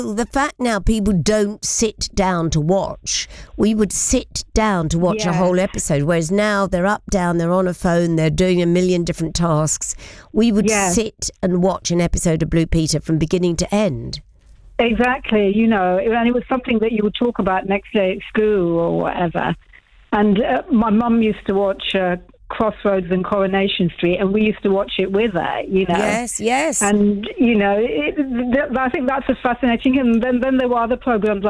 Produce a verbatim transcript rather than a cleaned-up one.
The fact now people don't sit down to watch. We would sit down to watch Yes. a whole episode, whereas now they're up, down, they're on a phone, they're doing a million different tasks. We would Yes. sit and watch an episode of Blue Peter from beginning to end. Exactly, you know, and it was something that you would talk about next day at school or whatever. And uh, my mum used to watch uh, Crossroads and Coronation Street, and we used to watch it with her, you know. Yes, yes. And, you know, it, th- I think that's a fascinating. And then, then there were other programs like